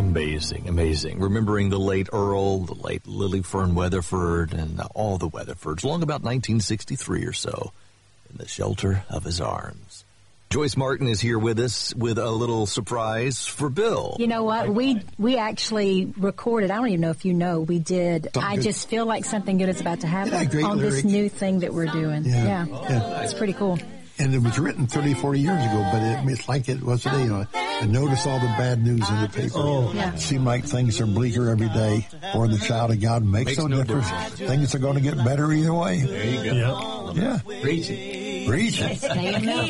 Amazing, amazing. Remembering the late Earl, the late Lily Fern Weatherford, and all the Weatherfords, long about 1963 or so, in the shelter of his arms. Joyce Martin is here with us with a little surprise for Bill. You know what? We actually recorded, I don't even know if you know, we did, I Just Feel Like Something Good Is About to Happen on this new thing that we're doing. Yeah. It's pretty cool. And it was written 30, 40 years ago, but it's like it was today. I notice all the bad news in the paper. It seems like things are bleaker every day. For the child of God makes no difference. Things are going to get better either way. There you go. Yeah. Preach it. Preach it.